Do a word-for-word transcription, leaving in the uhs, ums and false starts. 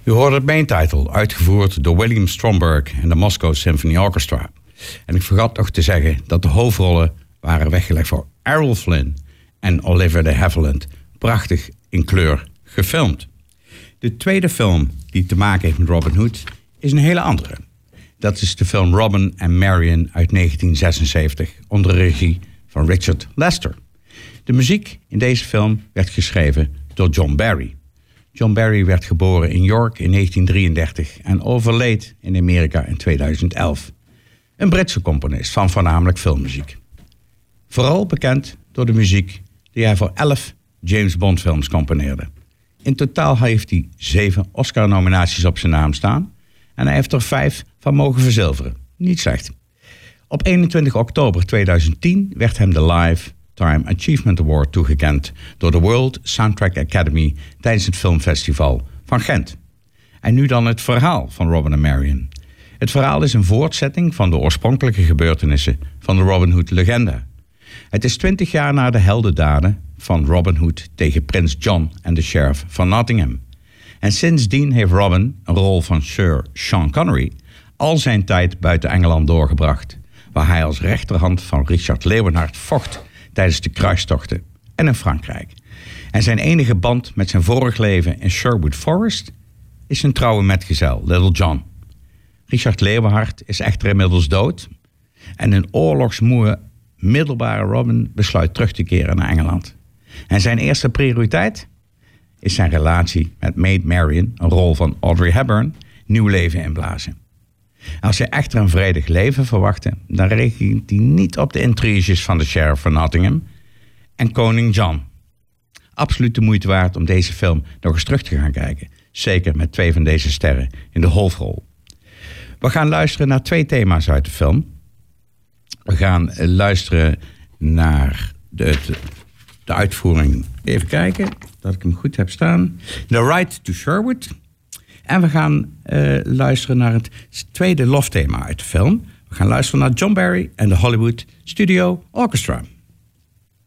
U hoorde het main title, uitgevoerd door William Stromberg en de Moscow Symphony Orchestra. En ik vergat nog te zeggen dat de hoofdrollen waren weggelegd voor Errol Flynn en Olivia de Havilland. Prachtig in kleur gefilmd. De tweede film die te maken heeft met Robin Hood is een hele andere. Dat is de film Robin and Marian uit negentien zesenzeventig onder regie van Richard Lester. De muziek in deze film werd geschreven door John Barry. John Barry werd geboren in York in negentien drieëndertig en overleed in Amerika in tweeduizend elf. Een Britse componist van voornamelijk filmmuziek. Vooral bekend door de muziek die hij voor elf James Bond films componeerde. In totaal heeft hij zeven Oscar-nominaties op zijn naam staan en hij heeft er vijf van mogen verzilveren. Niet slecht. Op eenentwintig oktober tweeduizend tien werd hem de Lifetime Achievement Award toegekend door de World Soundtrack Academy tijdens het filmfestival van Gent. En nu dan het verhaal van Robin and Marian. Het verhaal is een voortzetting van de oorspronkelijke gebeurtenissen van de Robin Hood-legende. Het is twintig jaar na de heldendaden van Robin Hood tegen prins John en de sheriff van Nottingham. En sindsdien heeft Robin, een rol van Sir Sean Connery, al zijn tijd buiten Engeland doorgebracht, waar hij als rechterhand van Richard Leeuwenhart vocht tijdens de kruistochten en in Frankrijk. En zijn enige band met zijn vorig leven in Sherwood Forest is zijn trouwe metgezel, Little John. Richard Leeuwenhart is echter inmiddels dood en een oorlogsmoe middelbare Robin besluit terug te keren naar Engeland. En zijn eerste prioriteit is zijn relatie met Maid Marian, een rol van Audrey Hepburn, nieuw leven inblazen. Als hij echter een vredig leven verwachtte, dan rekent hij niet op de intriges van de sheriff van Nottingham en koning John. Absoluut de moeite waard om deze film nog eens terug te gaan kijken. Zeker met twee van deze sterren in de hoofdrol. We gaan luisteren naar twee thema's uit de film. We gaan luisteren naar de, de uitvoering. Even kijken dat ik hem goed heb staan. The Ride to Sherwood. En we gaan uh, luisteren naar het tweede lofthema uit de film. We gaan luisteren naar John Barry en de Hollywood Studio Orchestra.